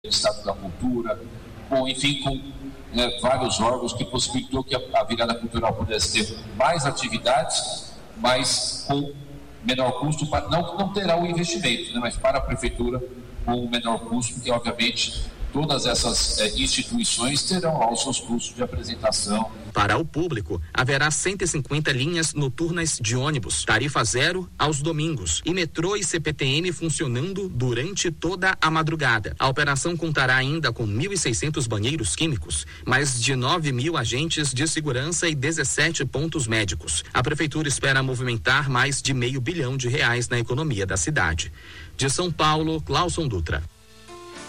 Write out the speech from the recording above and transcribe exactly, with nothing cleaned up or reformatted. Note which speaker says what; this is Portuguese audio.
Speaker 1: Estado da Cultura, ou enfim, com né, vários órgãos que possibilitou que a, a virada cultural pudesse ter mais atividades, mas com menor custo, para, não, não terá o investimento, né, mas para a prefeitura com menor custo, porque obviamente todas essas eh, instituições terão lá os seus custos de apresentação.
Speaker 2: Para o público, haverá cento e cinquenta linhas noturnas de ônibus, tarifa zero aos domingos e metrô e C P T M funcionando durante toda a madrugada. A operação contará ainda com mil e seiscentos banheiros químicos, mais de nove mil agentes de segurança e dezessete pontos médicos. A prefeitura espera movimentar mais de meio bilhão de reais na economia da cidade. De São Paulo, Cláuson Dutra.